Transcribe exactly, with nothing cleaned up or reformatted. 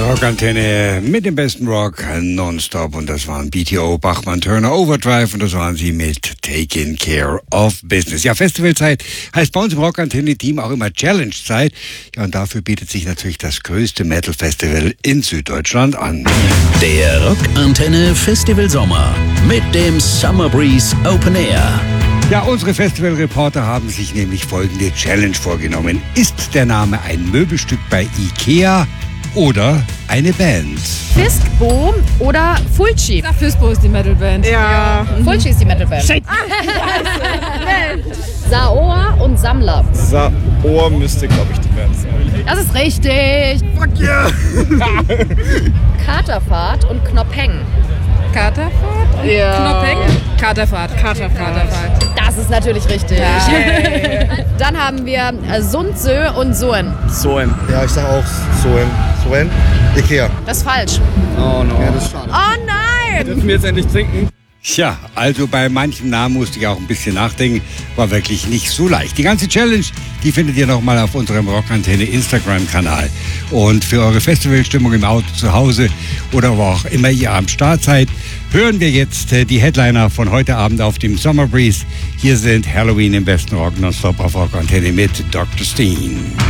Rockantenne mit dem besten Rock nonstop und das waren B T O, Bachmann Turner Overdrive und das waren sie mit Taking Care of Business. Ja, Festivalzeit heißt bei uns im Rockantenne-Team auch immer Challenge-Zeit. Ja, und dafür bietet sich natürlich das größte Metal-Festival in Süddeutschland an. Der Rockantenne Festival Sommer mit dem Summer Breeze Open Air. Ja, unsere Festivalreporter haben sich nämlich folgende Challenge vorgenommen. Ist der Name ein Möbelstück bei Ikea oder eine Band? Fistbo oder Fulci? Na, Fistbo ist die Metalband. Ja. Mhm. Fulci ist die Metalband. Shit. Saoa und Sammler. Saoa müsste, glaube ich, die Band sein. Das ist richtig. Fuck yeah! Katerfahrt und Knopheng. Katerfahrt? Ja. Knopheng? Katerfahrt. Katerfahrt. Katerfahrt. Das ist natürlich richtig. Ja. Dann haben wir äh, Sundsö und Soen. Soen. Ja, ich sag auch Soen. Soen? Ikea. Das ist falsch. Oh no. Ja, das ist schade. Oh nein! Dürfen wir jetzt endlich trinken? Tja, also bei manchen Namen musste ich auch ein bisschen nachdenken. War wirklich nicht so leicht. Die ganze Challenge, die findet ihr nochmal auf unserem Rockantenne Instagram-Kanal. Und für eure Festivalstimmung im Auto zu Hause oder wo auch immer ihr am Start seid, hören wir jetzt die Headliner von heute Abend auf dem Summer Breeze. Hier sind Halloween im besten Rock nonstop auf Rockantenne mit Doktor Steen.